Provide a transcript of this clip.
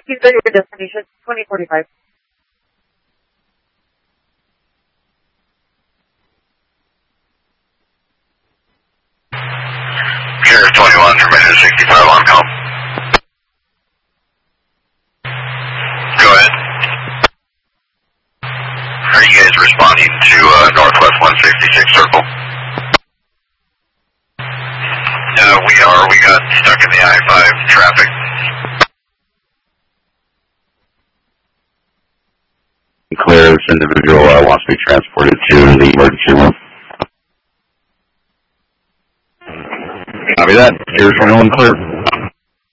Whiskey 30, your destination, 2045. Sheriff 21, permission 65 on call. Go ahead. Are you guys responding to Northwest 166 Circle? We are. We got stuck in the I-5 traffic. Clear, this individual wants to be transported to the emergency room. Copy that. Here's 21 clear.